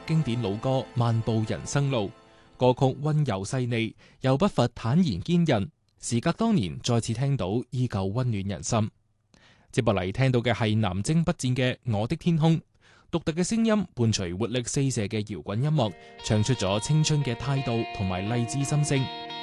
經典老歌《漫步人生路》，歌曲溫柔細膩，又不乏坦然堅韌。時隔多年，再次聽到，依舊溫暖人心。接落嚟聽到嘅係南征北戰嘅《我的天空》，獨特嘅聲音伴隨活力四射嘅搖滾音樂，唱出咗青春嘅態度同埋勵志心聲。